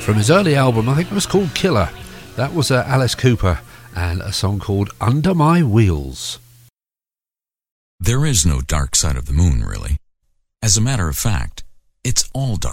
From his early album, I think it was called Killer. That was Alice Cooper and a song called Under My Wheels. There is no dark side of the moon, really. As a matter of fact, it's all dark.